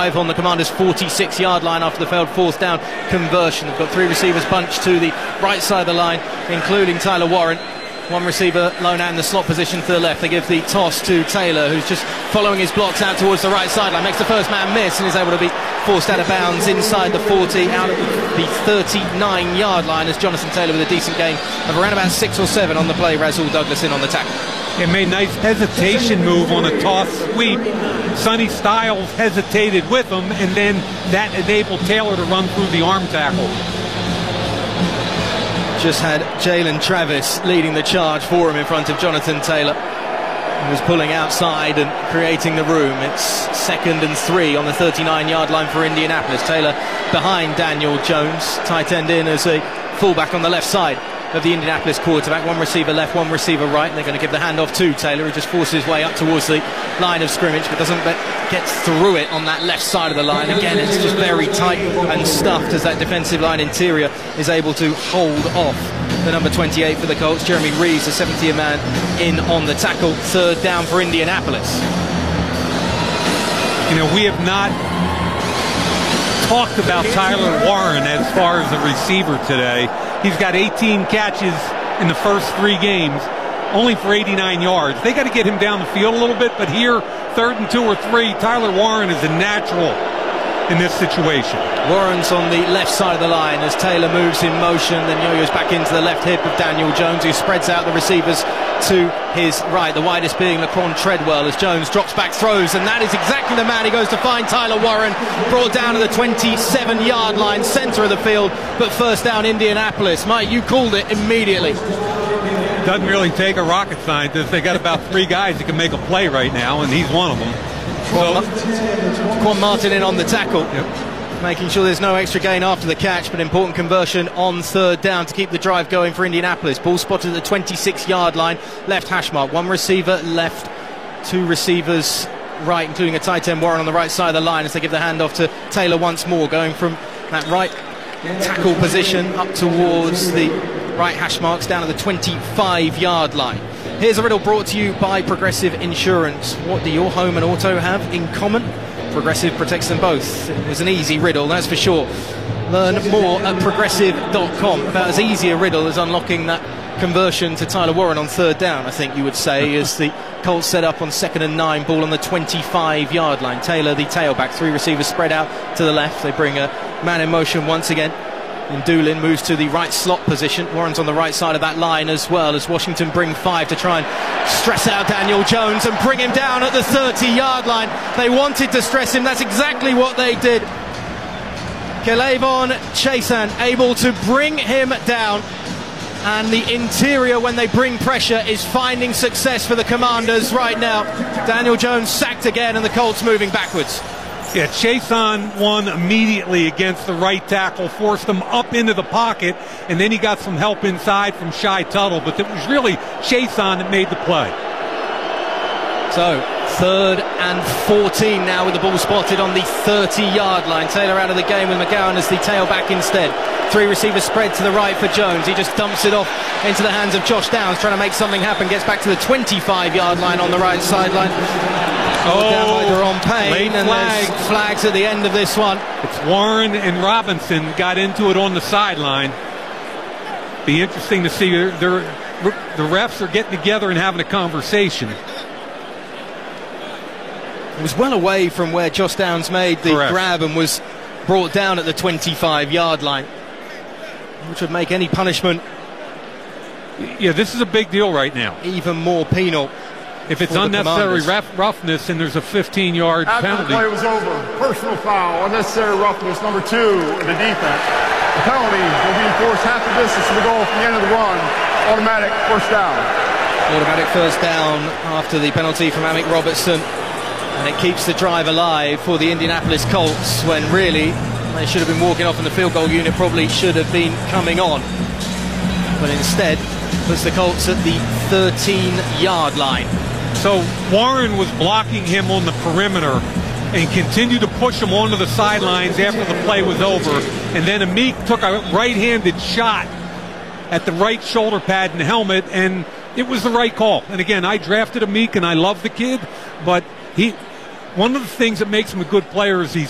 drive on the Commanders' 46-yard line after the failed fourth down conversion. They've got three receivers bunched to the right side of the line, including Tyler Warren. One receiver lone out in the slot position to the left. They give the toss to Taylor, who's just following his blocks out towards the right sideline. Makes the first man miss and is able to be forced out of bounds inside the 40, out at the 39-yard line, as Jonathan Taylor with a decent gain of around about 6 or 7 on the play. Rasul Douglas in on the tackle. It made a nice hesitation move on a toss sweep. Sonny Styles hesitated with him, and then that enabled Taylor to run through the arm tackle. Just had Jalen Travis leading the charge for him in front of Jonathan Taylor, who was pulling outside and creating the room. It's 2nd and 3 on the 39-yard line for Indianapolis. Taylor behind Daniel Jones, tight end in as a fullback on the left side of the Indianapolis quarterback. One receiver left, one receiver right, and they're going to give the handoff to Taylor, who just forces his way up towards the line of scrimmage but doesn't get through it on that left side of the line. Again, it's just very tight and stuffed as that defensive line interior is able to hold off the number 28 for the Colts. Jeremy Reeves, the 70th man, in on the tackle. 3rd down for Indianapolis. You know, we have not talked about Tyler Warren as far as a receiver today. He's got 18 catches in the first 3 games, only for 89 yards. They got to get him down the field a little bit, but here, 3rd and 2 or 3, Tyler Warren is a natural in this situation. Warren's on the left side of the line as Taylor moves in motion, then yo-yos back into the left hip of Daniel Jones, who spreads out the receivers to his right, the widest being Laquan Treadwell, as Jones drops back, throws, and that is exactly the man he goes to find. Tyler Warren brought down to the 27-yard line, center of the field, but first down Indianapolis. Mike, you called it immediately. Doesn't really take a rocket scientist. They got about 3 guys that can make a play right now, and he's one of them. Quan Martin in on the tackle. Yep. Making sure there's no extra gain after the catch, but important conversion on 3rd down to keep the drive going for Indianapolis. Ball spotted at the 26-yard line, left hash mark. One receiver left, 2 receivers right, including a tight end Warren on the right side of the line, as they give the handoff to Taylor once more, going from that right tackle position up towards the right hash marks down at the 25-yard line. Here's a riddle brought to you by Progressive Insurance. What do your home and auto have in common? Progressive protects them both. It was an easy riddle, that's for sure. Learn more at progressive.com. About as easy a riddle as unlocking that conversion to Tyler Warren on 3rd down, I think you would say, as the Colts set up on 2nd and 9, ball on the 25-yard line. Taylor, the tailback, 3 receivers spread out to the left. They bring a man in motion once again. And Doolin moves to the right slot position. Warren's on the right side of that line as well, as Washington bring 5 to try and stress out Daniel Jones and bring him down at the 30-yard line. They wanted to stress him. That's exactly what they did. K'Lavon Chaisson able to bring him down. And the interior, when they bring pressure, is finding success for the Commanders right now. Daniel Jones sacked again, and the Colts moving backwards. Yeah, Chaisson won immediately against the right tackle, forced him up into the pocket, and then he got some help inside from Shy Tuttle, but it was really Chaisson that made the play. So, 3rd and 14 now with the ball spotted on the 30-yard line. Taylor out of the game with McGowan as the tailback instead. 3 receivers spread to the right for Jones. He just dumps it off into the hands of Josh Downs, trying to make something happen. Gets back to the 25-yard line on the right sideline. Down by Deron Payne, and there's flags at the end of this one. It's Warren and Robinson got into it on the sideline. Be interesting to see. The refs are getting together and having a conversation. It was well away from where Josh Downs made the grab and was brought down at the 25-yard line, which would make any punishment, yeah, this is a big deal right now, even more penal. If it's unnecessary roughness and there's a 15-yard penalty. After the play was over, personal foul, unnecessary roughness, number 2 in the defense. The penalty will be enforced half the distance to the goal from the end of the run. Automatic first down. Automatic first down after the penalty from Amick Robertson. And it keeps the drive alive for the Indianapolis Colts, when really they should have been walking off and the field goal unit probably should have been coming on. But instead, puts the Colts at the 13-yard line. So Warren was blocking him on the perimeter and continued to push him onto the sidelines after the play was over. And then Amick took a right-handed shot at the right shoulder pad and helmet, and it was the right call. And again, I drafted Amick and I love the kid, but one of the things that makes him a good player is he's